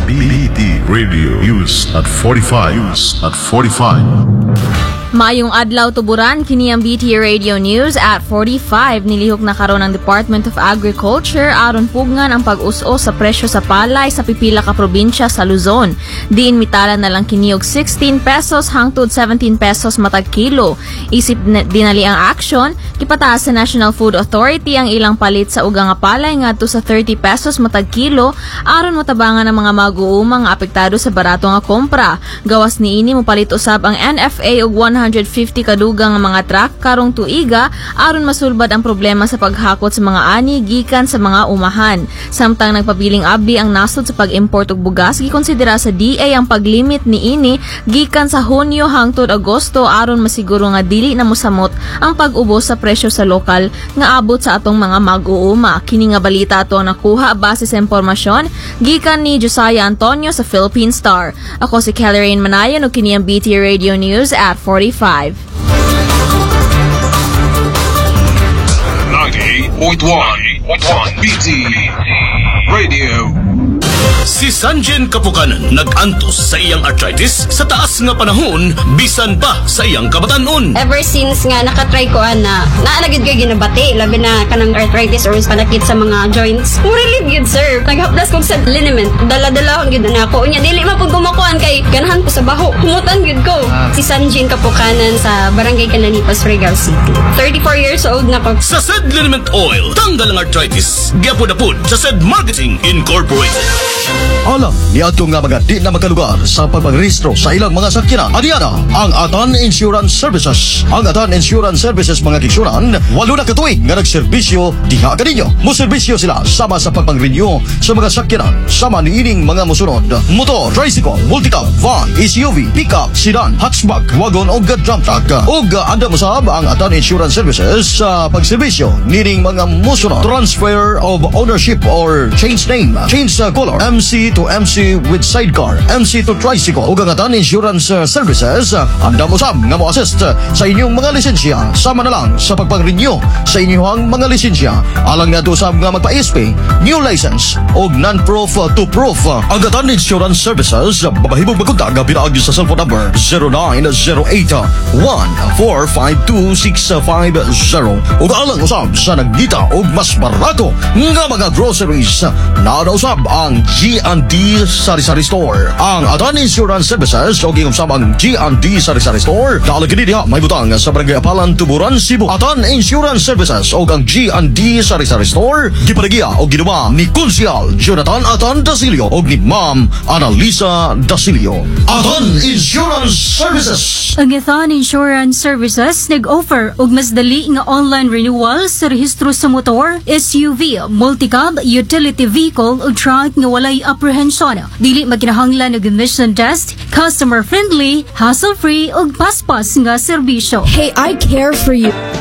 BT Radio News at 45. Mayong adlaw tuburan kini ang BT Radio News at 45 nilihok na karon ng Department of Agriculture aron pugngan ang pag-us-o sa presyo sa palay sa pipila ka probinsya sa Luzon. Diin mitala na lang kini og 16 pesos hangtod 17 pesos matag kilo. Isip dinali ang aksyon, gipataas sa National Food Authority ang ilang palit sa uga nga palay ngadto sa 30 pesos matag kilo aron matabangan ang mga mag-uuma nga apektado sa barato nga kompra. Gawas niini mopalit usab ang NFA og 150 kadugang mga truck karong tuiga aron masulbad ang problema sa paghakot sa mga ani gikan sa mga umahan. Samtang nagpabiling abdi ang nasod sa pag-import og bugas, gikonsidera sa DA ang paglimit niini gikan sa Hunyo hangtod Agosto aron masiguro nga dili na mosamot ang pag-ubos sa presyo sa lokal nga abot sa atong mga mag-uuma. Kini nga balita ato ang nakuha base sa impormasyon gikan ni Josiah Antonio sa Philippine Star. Ako si Kelly Rain Manayan ug kini ang BT Radio News at 45. 98.1 BT Radio. Si Sanjen Kapukanan nag-antos sa iyang arthritis sa taas nga panahon bisan pa sa iyang kabatanon. Ever since nga nakatry ko na naalagid kay ginabati labi na kanang arthritis or panakit sa mga joints. Relief yun sir. Naghaplas ko sa liniment. Dala-dala gid na ako. Unya dili mapud kumakuan kay ganahan ko sa baho. Humutan gid ko. Si Sanjen Kapukanan sa Barangay Cananipas, Regal City. 34 years old na ko. Sa Sed Liniment Oil, tanggal ang arthritis. Giapod-apod sa Sed Marketing Incorporated. Alam ni ato nga mga di na makalugar sa pagpagrehistro sa ilang mga sakyanan. Adiana ang Atan Insurance Services. Ang Atan Insurance Services mga kigsunan, 8 na katuig nga nagserbisyo diha kaninyo. Moserbisyo sila sama sa pagpang-renew sa mga sakyanan sama niining mga musunod: motor, tricycle, multicab, van, SUV, pickup, sedan, hatchback, wagon o dump truck. Ug anda mosab ang Atan Insurance Services sa pagserbisyo niining mga musunod: transfer of ownership or change name, change color, MC to MC with sidecar, MC to tricycle. Ug ang Atan Insurance Services anda mosab nga mo-assist sa inyong mga lisensya sama na lang sa pagpang-renew sa inyong mga lisensya alang nga usab nga magpa-SP, new license o non-proof to proof. Ang Atan Insurance Services babahibog magkontak pinaagi sa cellphone number 0908-1452-650 ug alang usab sa nagdita og mas barato nga mga groceries na usab ang G&D Sari-Sari Store. Ang Atan Insurance Services o gingusab ang G&D Sari-Sari Store dahil kini diha may butang sa Barangay Apalan, Tuburan, Cebu. Atan Insurance Services o ang G&D Sari-Sari Store giparegiya o ginuba ni Konsyal Jonathan Atan Dasilio o ni Ma'am Analisa Dasilio. Atan Insurance Services. Ang Atan Insurance Services nag-offer og mas dali nga online renewal sa rehistro sa motor, SUV, multicab, utility vehicle o truck nga walay apprehension. Dili maginahanglan og emission test, customer friendly, hassle-free ug paspas nga serbisyo. Hey, I care for you.